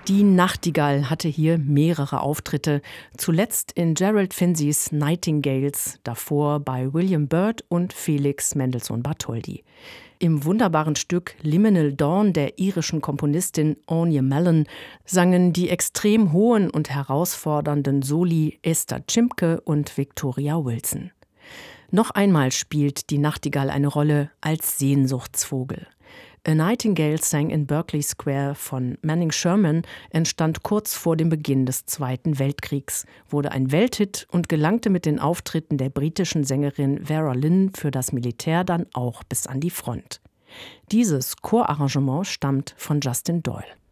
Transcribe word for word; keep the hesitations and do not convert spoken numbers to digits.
Die Nachtigall hatte hier mehrere Auftritte, zuletzt in Gerald Finseys Nightingales, davor bei William Byrd und Felix Mendelssohn Bartholdy. Im wunderbaren Stück Liminal Dawn der irischen Komponistin Anya Mallon sangen die extrem hohen und herausfordernden Soli Esther Cimke und Victoria Wilson. Noch einmal spielt die Nachtigall eine Rolle als Sehnsuchtsvogel. A Nightingale Sang in Berkeley Square von Manning Sherman entstand kurz vor dem Beginn des Zweiten Weltkriegs, wurde ein Welthit und gelangte mit den Auftritten der britischen Sängerin Vera Lynn für das Militär dann auch bis an die Front. Dieses Chorarrangement stammt von Justin Doyle.